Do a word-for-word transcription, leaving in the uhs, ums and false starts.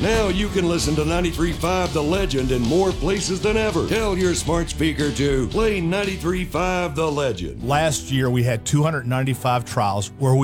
Now you can listen to ninety-three point five The Legend in more places than ever. Tell your smart speaker to play ninety-three point five The Legend. Last year, we had two hundred ninety-five trials where we